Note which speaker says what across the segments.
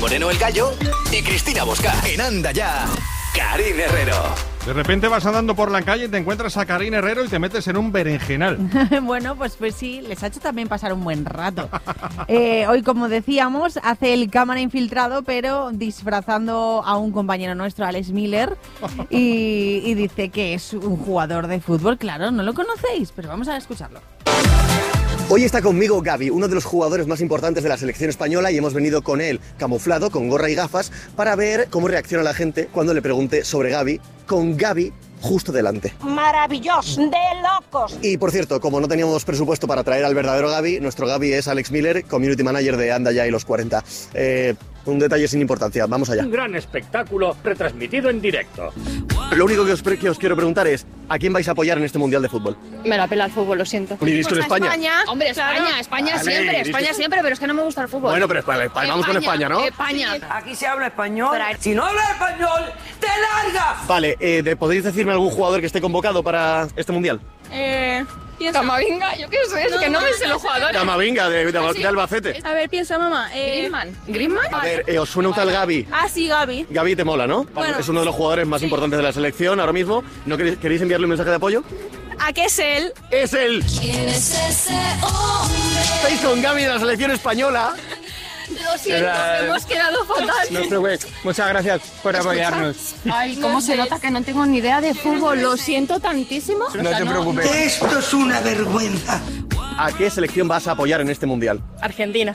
Speaker 1: Moreno el Gallo y Cristina Bosca. En Anda Ya, Karin Herrero.
Speaker 2: De repente vas andando por la calle y te encuentras a Karin Herrero y te metes en un berenjenal.
Speaker 3: Bueno, pues sí, les ha hecho también pasar un buen rato. Hoy, como decíamos, hace el cámara infiltrado, pero disfrazando a un compañero nuestro, Alex Miller, y dice que es un jugador de fútbol. Claro, no lo conocéis, pero vamos a escucharlo.
Speaker 4: Hoy está conmigo Gavi, uno de los jugadores más importantes de la selección española, y hemos venido con él camuflado, con gorra y gafas, para ver cómo reacciona la gente cuando le pregunte sobre Gavi, con Gavi justo delante.
Speaker 5: Maravilloso, de locos.
Speaker 4: Y por cierto, como no teníamos presupuesto para traer al verdadero Gavi, nuestro Gavi es Alex Miller, Community Manager de Anda Ya y los 40. Un detalle sin importancia, vamos allá.
Speaker 6: Un gran espectáculo retransmitido en directo.
Speaker 4: Lo único que os quiero preguntar es, ¿a quién vais a apoyar en este Mundial de Fútbol?
Speaker 7: Me la pela el fútbol, lo siento.
Speaker 4: ¿Vivís con España?
Speaker 7: Hombre, España,
Speaker 4: Vale,
Speaker 7: España siempre, pero es que no me gusta el fútbol.
Speaker 4: Bueno, pero vamos con España, ¿no?
Speaker 7: España.
Speaker 5: Aquí se habla español. Si no hablas español, te largas.
Speaker 4: Vale, ¿podéis decirme algún jugador que esté convocado para este Mundial?
Speaker 7: Camavinga, yo qué sé, es que no me sé los jugadores.
Speaker 4: Camavinga, de Albacete.
Speaker 7: A ver, piensa, mamá. ¿Griezmann?
Speaker 4: A ver, ¿os suena un tal Gavi?
Speaker 7: Ah, sí, Gavi.
Speaker 4: Gavi te mola, ¿no?
Speaker 7: Bueno,
Speaker 4: es uno de los jugadores más importantes de la selección ahora mismo. ¿No queréis enviarle un mensaje de apoyo?
Speaker 7: ¿A qué es él?
Speaker 4: ¡Es él!
Speaker 8: ¿Quién es ese hombre?
Speaker 4: Estáis con Gavi de la selección española.
Speaker 7: Lo siento, hemos quedado fatal.
Speaker 9: No te preocupes. Muchas gracias por apoyarnos.
Speaker 7: Ay, ¿cómo se nota que no tengo ni idea de fútbol? Lo siento tantísimo.
Speaker 9: No te preocupes.
Speaker 5: Esto es una vergüenza.
Speaker 4: ¿A qué selección vas a apoyar en este Mundial?
Speaker 7: Argentina.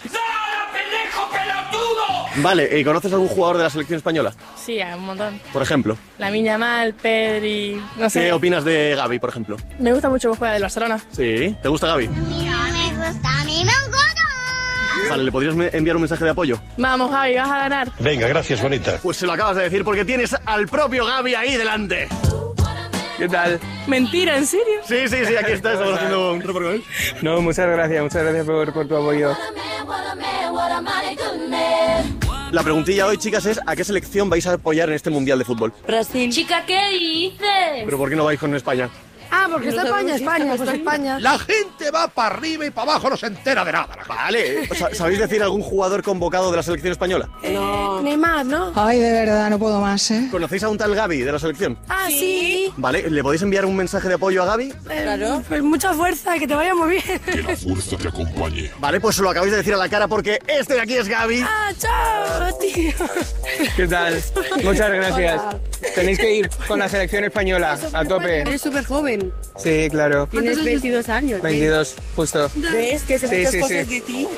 Speaker 4: Vale, ¿conoces algún jugador de la selección española?
Speaker 7: Sí, hay un montón.
Speaker 4: Por ejemplo.
Speaker 7: Lamine Yamal, Pedri, no
Speaker 4: ¿Qué opinas de Gavi, por ejemplo?
Speaker 7: Me gusta mucho que juega del Barcelona.
Speaker 4: Sí. ¿Te gusta Gavi? Vale, ¿le podrías enviar un mensaje de apoyo?
Speaker 7: Vamos, Javi, vas a ganar.
Speaker 10: Venga, gracias, bonita.
Speaker 4: Pues se lo acabas de decir porque tienes al propio Gavi ahí delante.
Speaker 9: ¿Qué tal?
Speaker 7: Mentira, ¿en serio?
Speaker 4: Sí, aquí está, estamos haciendo un reportaje.
Speaker 9: No, muchas gracias por tu apoyo.
Speaker 4: La preguntilla hoy, chicas, es ¿a qué selección vais a apoyar en este Mundial de Fútbol?
Speaker 7: Brasil. Chica, ¿qué dices?
Speaker 4: ¿Pero por qué no vais con España?
Speaker 7: Ah, porque está España.
Speaker 2: La gente va para arriba y para abajo, no se entera de nada.
Speaker 4: Vale, ¿sabéis decir algún jugador convocado de la selección española?
Speaker 7: No. Neymar, ¿no?
Speaker 11: Ay, de verdad, no puedo más, ¿eh?
Speaker 4: ¿Conocéis a un tal Gavi de la selección?
Speaker 7: Ah, sí.
Speaker 4: Vale, ¿le podéis enviar un mensaje de apoyo a Gavi?
Speaker 7: Claro. Pues mucha fuerza, que te vaya muy bien.
Speaker 10: Que la fuerza te acompañe.
Speaker 4: Vale, pues lo acabáis de decir a la cara porque este de aquí es Gavi.
Speaker 7: Ah, chao, tío.
Speaker 9: ¿Qué tal? Muchas gracias. Tenéis que ir con la selección española a tope.
Speaker 7: Eres súper joven.
Speaker 9: Sí, claro.
Speaker 7: Tienes 22 años.
Speaker 9: 22, justo.
Speaker 7: ¿Ves? Que se muchas cosas de ti.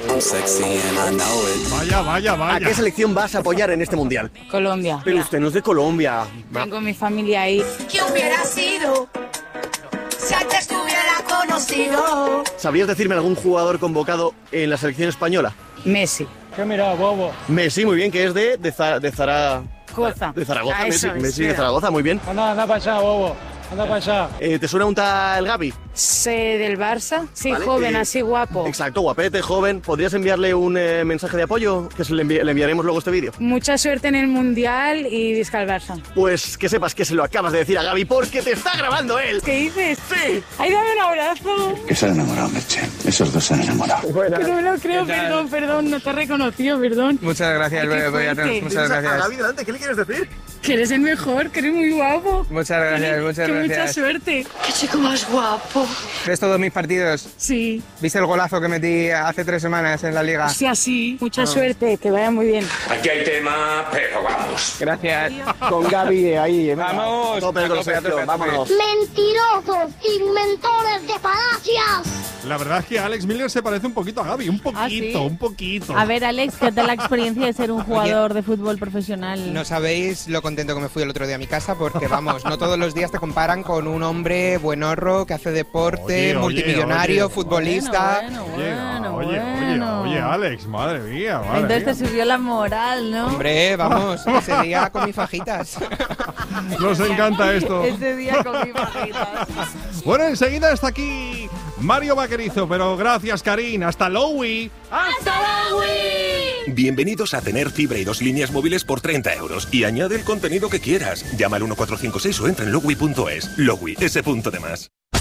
Speaker 2: Vaya.
Speaker 4: ¿A qué selección vas a apoyar en este Mundial?
Speaker 3: Colombia.
Speaker 4: Pero usted no es de Colombia.
Speaker 3: Tengo mi familia ahí.
Speaker 5: ¿Qué hubiera sido si antes te hubiera conocido?
Speaker 4: ¿Sabrías decirme algún jugador convocado en la selección española?
Speaker 3: Messi.
Speaker 9: ¿Qué mira, bobo?
Speaker 4: Messi, muy bien, que es de Zaragoza.
Speaker 3: De
Speaker 4: Zaragoza,
Speaker 3: eso es,
Speaker 4: Messi de
Speaker 3: mira.
Speaker 4: Zaragoza, muy bien.
Speaker 9: Anda para allá, bobo. Anda para allá.
Speaker 4: ¿Te suena un tal Gavi?
Speaker 3: Del Barça. Sí,
Speaker 4: Vale,
Speaker 3: joven, así guapo.
Speaker 4: Exacto, guapete, joven. ¿Podrías enviarle un mensaje de apoyo? Que le enviaremos luego este vídeo.
Speaker 3: Mucha suerte en el Mundial y visca el Barça.
Speaker 4: Pues que sepas que se lo acabas de decir a Gavi porque te está grabando él.
Speaker 3: ¿Qué dices?
Speaker 4: ¡Sí!
Speaker 3: ¡Ay, dame un abrazo!
Speaker 10: Que se han enamorado, Merche. Esos dos se han enamorado.
Speaker 3: Que no me lo creo,
Speaker 9: ¿Qué tal?
Speaker 3: perdón, no te he reconocido, perdón.
Speaker 9: Muchas gracias por apoyarnos. Muchas
Speaker 4: A
Speaker 9: gracias.
Speaker 4: Gavi delante, ¿qué le quieres decir?
Speaker 3: Que eres el mejor, que eres muy guapo.
Speaker 9: Muchas gracias,
Speaker 3: Que mucha suerte.
Speaker 7: Qué chico más guapo.
Speaker 9: ¿Ves todos mis partidos?
Speaker 3: Sí.
Speaker 9: ¿Viste el golazo que metí hace 3 semanas en la liga?
Speaker 3: Sí, así. Mucha suerte, que vaya muy bien.
Speaker 6: Aquí hay tema, pero vamos.
Speaker 9: Gracias.
Speaker 4: Con Gavi ahí.
Speaker 9: Vamos.
Speaker 4: A tope con la selección, vámonos.
Speaker 5: Mentirosos, inventores de falacias.
Speaker 2: La verdad es que Alex Miller se parece un poquito a Gavi, un poquito,
Speaker 3: ¿sí?
Speaker 2: un poquito.
Speaker 3: A ver, Alex, ¿qué tal la experiencia de ser un jugador de fútbol profesional?
Speaker 12: No sabéis lo contento que me fui el otro día a mi casa porque, vamos, no todos los días te comparan con un hombre buenorro que hace deporte, multimillonario, futbolista.
Speaker 2: Oye, Alex, madre mía, madre
Speaker 3: Entonces
Speaker 2: mía.
Speaker 3: te subió la moral, ¿no?
Speaker 12: Hombre, vamos, ese día con mis fajitas.
Speaker 2: Nos encanta esto.
Speaker 3: Ese día con mi fajitas.
Speaker 2: Bueno, enseguida está aquí Mario Vaquerizo, pero gracias, Karin. Hasta Lowy.
Speaker 7: ¡Hasta Lowy!
Speaker 1: Bienvenidos a tener fibra y 2 líneas móviles por 30 euros. Y añade el contenido que quieras. Llama al 1456 o entra en lowy.es. Lowy, ese punto de más.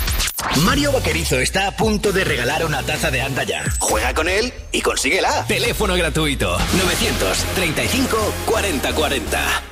Speaker 1: Mario Vaquerizo está a punto de regalar una taza de Anda Ya. Juega con él y consíguela. Teléfono gratuito 935 40 40.